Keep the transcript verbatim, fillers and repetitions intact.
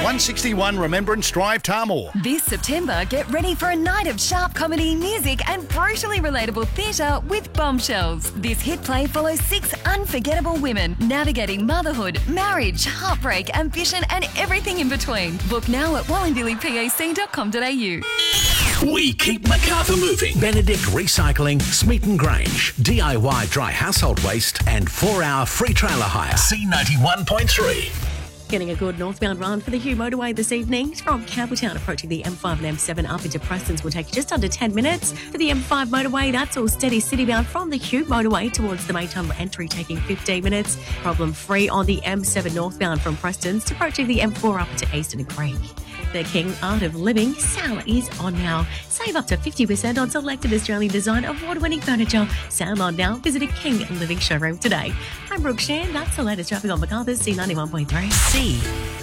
one sixty-one Remembrance Drive, Tahmoor. This September, get ready for a night of sharp comedy, music and brutally relatable theatre with Bombshells. This hit play follows six unforgettable women navigating motherhood, marriage, heartbreak, ambition and everything in between. Book now at wallenbilly pac dot com dot a u. We keep Macarthur moving. Benedict Recycling, Smeaton Grange, D I Y dry household waste and four-hour free trailer hire. C ninety-one point three. Getting a good northbound run for the Hugh motorway this evening from Campbelltown approaching the M five and M seven up into Prestons will take you just under ten minutes. For the M five motorway, that's all steady citybound from the Hugh motorway towards the main tunnel entry, taking fifteen minutes. Problem free on the M seven northbound from Prestons to approaching the M four up to Eastern and Creek. The King Art of Living sale is on now. Save up to fifty percent on selected Australian design award-winning furniture. Sale on now. Visit a King Living showroom today. I'm Brooke Shan. That's the latest traffic on Macarthur's C ninety-one point three. C